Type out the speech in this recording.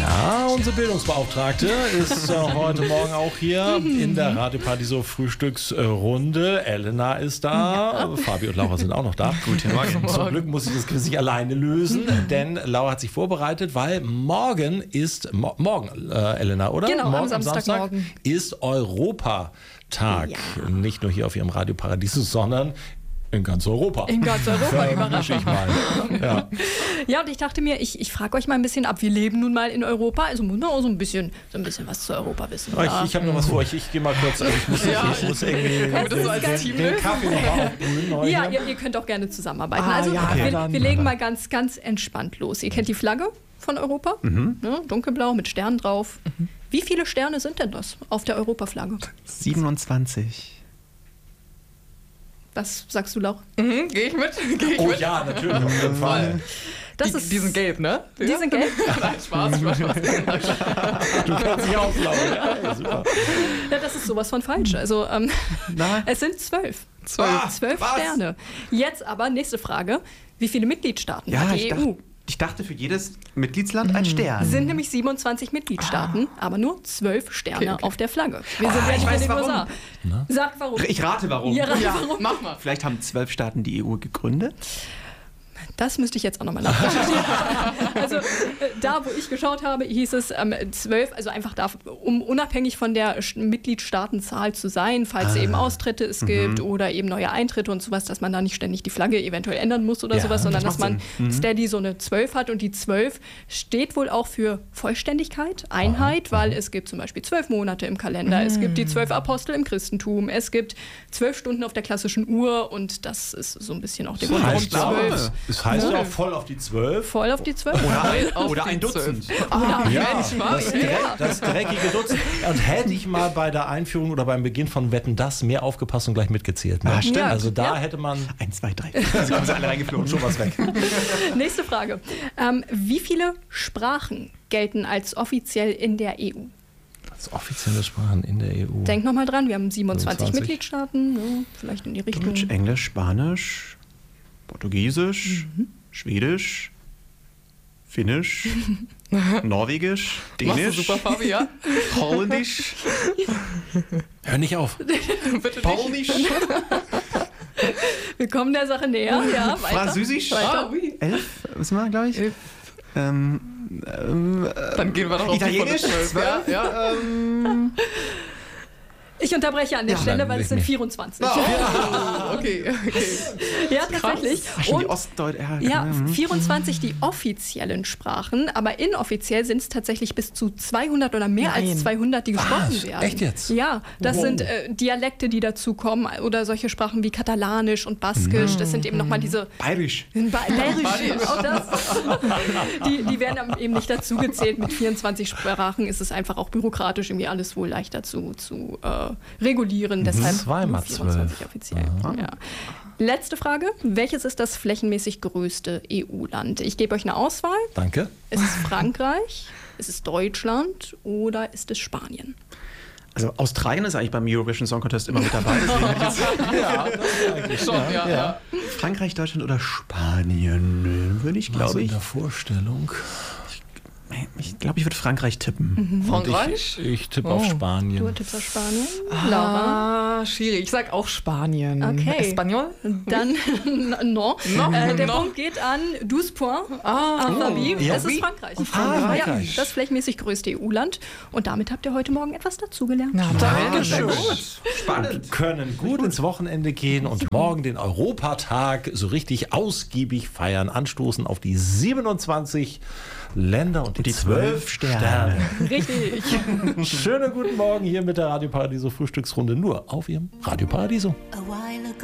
Ja, unsere Bildungsbeauftragte ist heute Morgen auch hier in der Radio Paradiso Frühstücksrunde. Elena ist da, Fabi und Laura sind auch noch da. Guten Morgen. Zum Glück muss ich das Quiz nicht alleine lösen, denn Laura hat sich vorbereitet, weil morgen ist, Elena, oder? Genau, morgen, am Samstagmorgen ist Europatag. Ja. Nicht nur hier auf ihrem Radio Paradiso, sondern in ganz Europa. In ganz Europa, überraschend. Ja, und ich dachte mir, ich frage euch mal ein bisschen ab. Wir leben nun mal in Europa, also muss man auch so ein bisschen was zu Europa wissen. Ich habe noch was vor. Ich gehe mal kurz. Ich muss irgendwie den Kaffee noch aufbrühen. Ja, ihr könnt auch gerne zusammenarbeiten. Wir legen mal ganz, ganz entspannt los. Ihr kennt die Flagge von Europa, ne, dunkelblau mit Sternen drauf. Wie viele Sterne sind denn das auf der Europaflagge? 27. Was sagst du, Laura? Gehe ich mit? Oh ja, natürlich, auf jeden Fall. Die sind gelb, ne? Die sind gelb? Nein, Spaß. Du kannst dich auflaufen. Ja, super. Ja, das ist sowas von falsch. Also, es sind 12. 12 Sterne. Jetzt aber, nächste Frage. Wie viele Mitgliedstaaten hat die EU? Ich dachte, für jedes Mitgliedsland ein Stern. Es sind nämlich 27 Mitgliedstaaten, aber nur 12 Sterne auf der Flagge. Wir sind ja nicht in den USA. Sag warum. Ich rate warum. Ja, warum. Mach mal. Vielleicht haben 12 Staaten die EU gegründet. Das müsste ich jetzt auch nochmal nachrecherchieren. Also da, wo ich geschaut habe, hieß es 12, also einfach um unabhängig von der Mitgliedstaatenzahl zu sein, falls eben Austritte es gibt oder eben neue Eintritte und sowas, dass man da nicht ständig die Flagge eventuell ändern muss oder sowas, sondern dass man steady so eine 12 hat und die 12 steht wohl auch für Vollständigkeit, Einheit, weil es gibt zum Beispiel 12 Monate im Kalender, es gibt die 12 Apostel im Christentum, es gibt 12 Stunden auf der klassischen Uhr und das ist so ein bisschen auch der Grund, warum 12. Das heißt ja auch voll auf die 12. Voll auf die 12. Oder ein Dutzend. Das dreckige Dutzend. Und hätte ich mal bei der Einführung oder beim Beginn von Wetten, das mehr aufgepasst und gleich mitgezählt. Ne? Stimmt. Also da hätte man 1, 2, 3. Also kommen sie alle reingeflogen. schon was weg. Nächste Frage. Wie viele Sprachen gelten als offiziell in der EU? Als offizielle Sprachen in der EU. Denk nochmal dran, wir haben 27 Mitgliedstaaten. Vielleicht in die Richtung. Deutsch, Englisch, Spanisch, Portugiesisch, Schwedisch, Finnisch, Norwegisch, Dänisch. Machst du super, Fabi, ja? Holländisch. Hör nicht auf. Bitte Polnisch. Wir kommen der Sache näher. Ja, weiter. Französisch. Weiter. 11, wissen wir, glaube ich. 11. Dann gehen wir doch auf Italienisch. Die 12. Ja. Ich unterbreche an der Stelle, weil es sind 24. Okay. Ja, tatsächlich. Und Ostdeutsch. 24 die offiziellen Sprachen, aber inoffiziell sind es tatsächlich bis zu 200 oder mehr als 200, die gesprochen werden. Echt jetzt? Ja, das sind Dialekte, die dazukommen oder solche Sprachen wie Katalanisch und Baskisch. Das sind eben nochmal diese... Bayerisch. Bayerisch, auch das. Die werden eben nicht dazugezählt. Mit 24 Sprachen ist es einfach auch bürokratisch irgendwie alles wohl leichter zu regulieren. Deshalb 24 offiziell. Ja. Letzte Frage. Welches ist das flächenmäßig größte EU-Land? Ich gebe euch eine Auswahl. Danke. Ist es Frankreich? Ist es Deutschland? Oder ist es Spanien? Also Australien ist eigentlich beim Eurovision Song Contest immer mit dabei. Deswegen hätte ich jetzt Ja. Frankreich, Deutschland oder Spanien, würde ich, glaube ich. In der Vorstellung. Ich glaube, ich würde Frankreich tippen. Frankreich? Ich tippe auf Spanien. Du tippst auf Spanien? Laura? Schwierig. Ich sag auch Spanien. Okay. Espanol? Dann, der Punkt geht an 12 points. Fabi. Ja. Es ist Frankreich. Frankreich. Ja, das flächenmäßig größte EU-Land. Und damit habt ihr heute Morgen etwas dazugelernt. Na, danke schön. Spannend. Können gut ins Wochenende gehen und morgen den Europatag so richtig ausgiebig feiern, anstoßen auf die 27 Länder und die 12 Sterne. Richtig. Schönen guten Morgen hier mit der Radio Paradiso Frühstücksrunde nur auf Ihrem Radio Paradiso.